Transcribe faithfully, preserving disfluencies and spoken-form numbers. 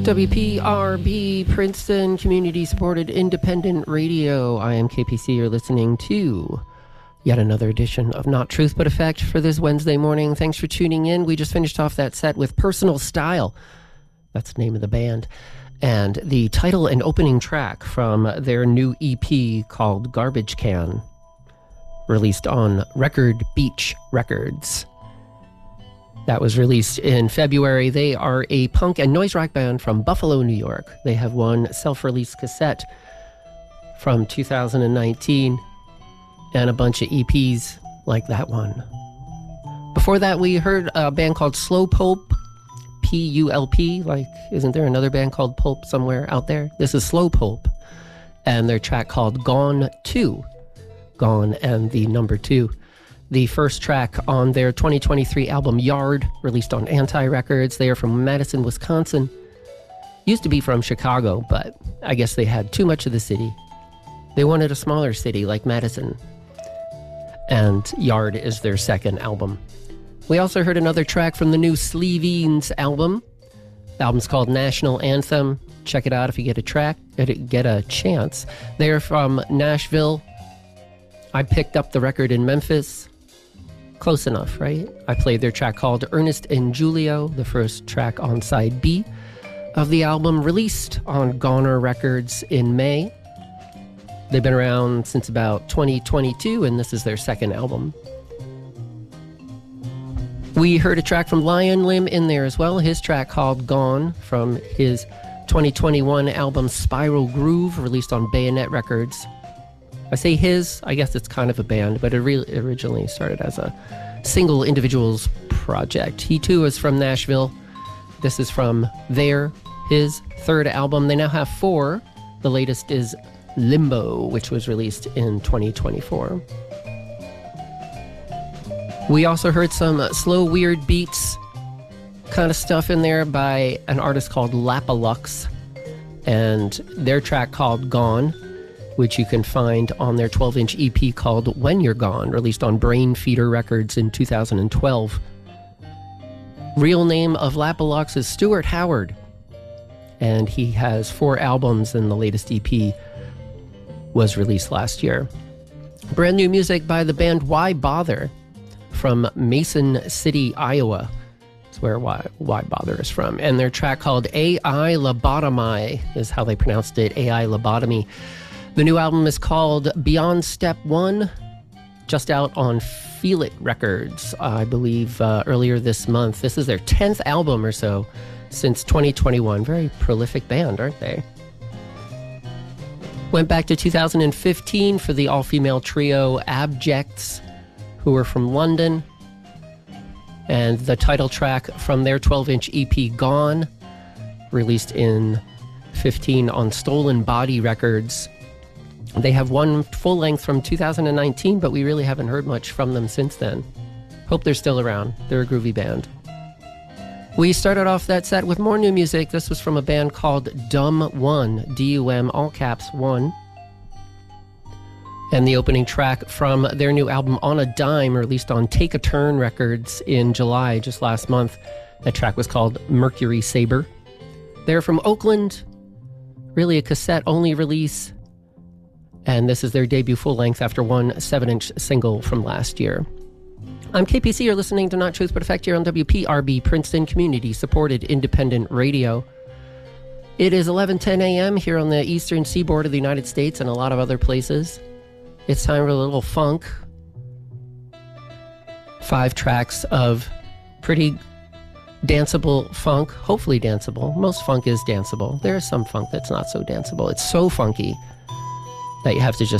W P R B, Princeton, community-supported independent radio. I am K P C. You're listening to yet another edition of Not Truth But Effect for this Wednesday morning. Thanks for tuning in. We just finished off that set with Personal Style. That's the name of the band. And the title and opening track from their new E P called Garbage Can, released on Record Beach Records. That was released in February. They are a punk and noise rock band from Buffalo, New York. They have one self-released cassette from two thousand nineteen and a bunch of E Ps like that one. Before that, we heard a band called Slow Pulp, P U L P. Like, isn't there another band called Pulp somewhere out there? This is Slow Pulp, and their track called Gone two. Gone and the number two. The first track on their twenty twenty-three album Yard, released on Anti Records. They are from Madison, Wisconsin. Used to be from Chicago, but I guess they had too much of the city. They wanted a smaller city like Madison. And Yard is their second album. We also heard another track from the new Sleevines album. The album's called National Anthem. Check it out if you get a track, get a chance. They're from Nashville. I picked up the record in Memphis. Close enough, right? I played their track called Ernest and Julio, the first track on side B of the album, released on Goner Records in May. They've been around since about twenty twenty-two, and this is their second album. We heard a track from Lion Limb in there as well, his track called Gone, from his twenty twenty-one album Spiral Groove, released on Bayonet Records. I say his, I guess it's kind of a band, but it re- originally started as a single individual's project. He too is from Nashville. This is from their, his third album. They now have four. The latest is Limbo, which was released in twenty twenty-four. We also heard some slow, weird beats kind of stuff in there by an artist called Lapalux, and their track called Gone, which you can find on their twelve-inch E P called When You're Gone, released on Brain Feeder Records in two thousand twelve. Real name of Lapalux is Stuart Howard, and he has four albums, and the latest E P was released last year. Brand new music by the band Why Bother from Mason City, Iowa. That's where Why, Why Bother is from. And their track called A I Lobotomy is how they pronounced it, A I Lobotomy. The new album is called Beyond Step One, just out on Feel It Records, I believe, uh, earlier this month. This is their tenth album or so since twenty twenty-one. Very prolific band, aren't they? Went back to two thousand fifteen for the all-female trio Abjects, who were from London. And the title track from their twelve-inch E P Gone, released in fifteen on Stolen Body Records. They have one full length from two thousand nineteen, but we really haven't heard much from them since then. Hope they're still around. They're a groovy band. We started off that set with more new music. This was from a band called Dumb One, D U M, all caps, one. And the opening track from their new album On a Dime, released on Take a Turn Records in July, just last month. That track was called Mercury Saber. They're from Oakland, really a cassette-only release. And this is their debut full-length after one seven-inch single from last year. I'm K P C. You're listening to Not Truth But Effect here on W P R B, Princeton, community-supported independent radio. It is eleven ten a.m. here on the eastern seaboard of the United States and a lot of other places. It's time for a little funk. Five tracks of pretty danceable funk, hopefully danceable. Most funk is danceable. There is some funk that's not so danceable. It's so funky that you have to just